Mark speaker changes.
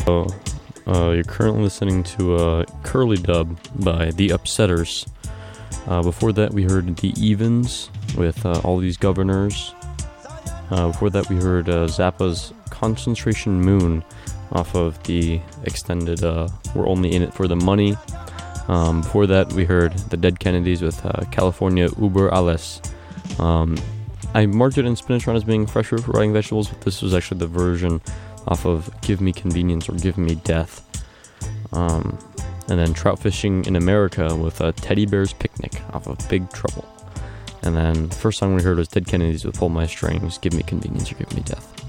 Speaker 1: So, you're currently listening to Curly Dub by The Upsetters. Before that, we heard The Evens with All These Governors. Before that, we heard Zappa's Concentration Moon off of the extended We're Only In It For The Money. Before that, we heard The Dead Kennedys with California Uber Alles. I marked it in Spinach Run as being fresh fruit for rotting vegetables, but this was actually the version off of Give Me Convenience or Give Me Death. And then Trout Fishing in America with Teddy Bear's Picnic off of Big Trouble. And then the first song we heard was Dead Kennedys with Pull My Strings, Give Me Convenience or Give Me Death.